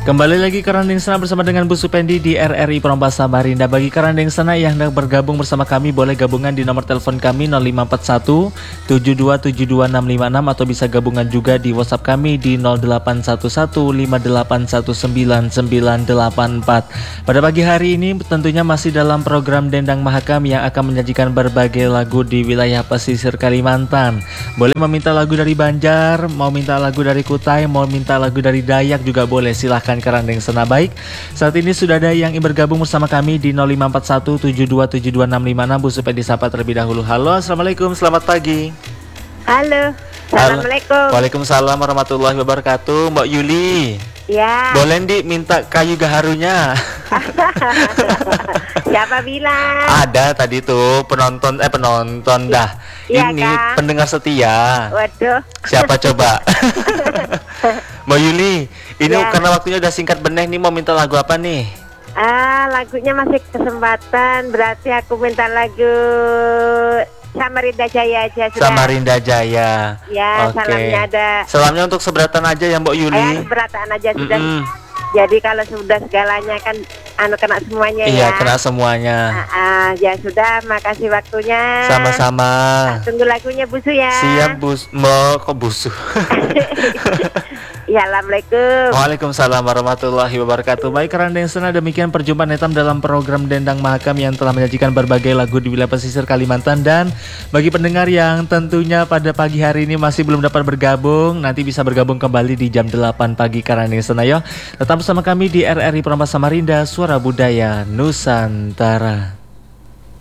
Kembali lagi ke Randing Sana bersama dengan Bu Supendi di RRI Perompas Samarinda. Bagi Randing Sana yang hendak bergabung bersama kami, boleh gabungan di nomor telepon kami 0541 7272 656 atau bisa gabungan juga di WhatsApp kami di 0811 58199984. Pada pagi hari ini tentunya masih dalam program Dendang Mahakam yang akan menyajikan berbagai lagu di wilayah pesisir Kalimantan. Boleh meminta lagu dari Banjar, mau minta lagu dari Kutai, mau minta lagu dari Dayak juga boleh, silahkan ke Randing Sana. Baik, saat ini sudah ada yang bergabung bersama kami di 0541 7272 656. Bu Supaya disapa terlebih dahulu. Halo, assalamualaikum, selamat pagi. Halo, assalamualaikum. Waalaikumsalam warahmatullahi wabarakatuh. Mbak Yuli. Ya. Boleh Minta kayu gaharunya. Siapa bilang? Ada tadi tuh penonton dah. Iya, Ini kan? pendengar setia. Waduh. Siapa coba? Mbak Yuli, ini Ya. karena waktunya udah singkat beneh nih, mau minta lagu apa nih? Lagunya masih kesempatan. Berarti aku minta lagu Samarinda Jaya aja sudah. Samarinda Jaya. Ya, Oke. salamnya ada. Salamnya untuk seberatan aja ya Mbak Yuli. Berataan aja sudah. Mm-mm. Jadi kalau sudah segalanya kan kena semuanya ya. Iya, kena semuanya. Ya sudah, makasih waktunya. Sama-sama. Tunggu lagunya Busu ya. Siap Mbak, kok busu. Ya, assalamualaikum. Waalaikumsalam warahmatullahi wabarakatuh. Baik Randing Sana, demikian perjumpaan hitam dalam program Dendang Mahakam yang telah menyajikan berbagai lagu di wilayah pesisir Kalimantan. Dan bagi pendengar yang tentunya pada pagi hari ini masih belum dapat bergabung, nanti bisa bergabung kembali di jam 8 pagi ke Randing Sana ya. Tetap bersama kami di RRI Perompas Samarinda, Suara Budaya Nusantara.